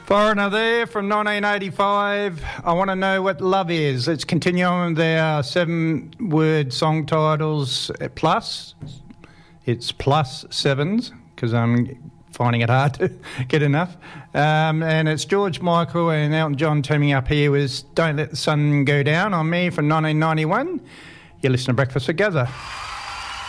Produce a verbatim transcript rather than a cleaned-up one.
Foreigner there from nineteen eighty-five. I Want to Know What Love Is. Let's continue on with our seven-word song titles plus. It's plus sevens because I'm finding it hard to get enough. Um, and it's George Michael and Elton John teaming up here with Don't Let the Sun Go Down on Me from nineteen ninety-one. You're listening to Breakfast Together.